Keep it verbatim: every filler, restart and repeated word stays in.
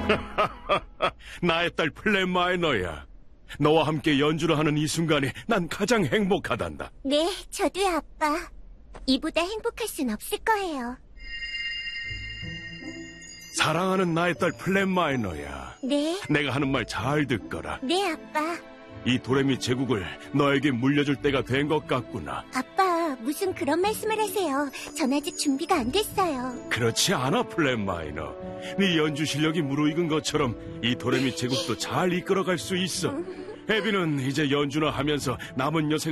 나의 딸 플랫 마이너야. 너와 함께 연주를 하는 이 순간이 난 가장 행복하단다. 네, 저도요, 아빠. 이보다 행복할 순 없을 거예요. 사랑하는 나의 딸 플랫 마이너야. 네, 내가 하는 말 잘 듣거라. 네, 아빠. 이 도레미 제국을 너에게 물려줄 때가 된 것 같구나. 아빠, 무슨 그런 말씀을 하세요. 전 아직 준비가 안 됐어요. 그렇지 않아, 플랫 마이너. 네 연주 실력이 무르익은 것처럼 이 도레미 제국도 잘 이끌어갈 수 있어. 에비는 이제 연주나 하면서 남은 여생